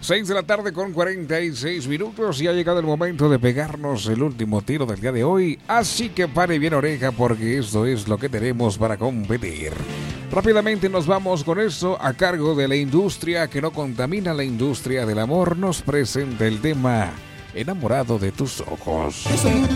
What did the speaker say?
6 de la tarde con 46 minutos y ha llegado el momento de pegarnos el último tiro del día de hoy. Así que pare bien oreja porque esto es lo que tenemos para competir. Rápidamente nos vamos con esto a cargo de la industria que no contamina, la industria del amor. Nos presenta el tema Enamorado de tus ojos.